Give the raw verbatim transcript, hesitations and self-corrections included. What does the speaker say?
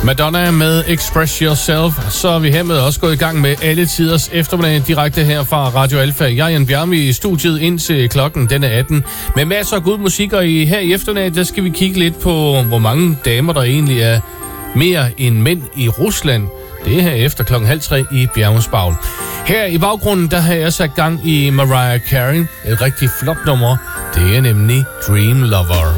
Madonna med Express Yourself. Så er vi hermed også gået i gang med alle tiders eftermiddag direkte her fra Radio Alfa. Jeg er Jan Bjerme i studiet indtil klokken den er atten. Med masser af god musik, og i, her i eftermiddag, der skal vi kigge lidt på, hvor mange damer der egentlig er mere end mænd i Rusland. Det er her efter klokken halv tre i Bjermes Bagl. Her i baggrunden, der har jeg sat gang i Mariah Carey. Et rigtig flot nummer. Det er nemlig Dream Lover.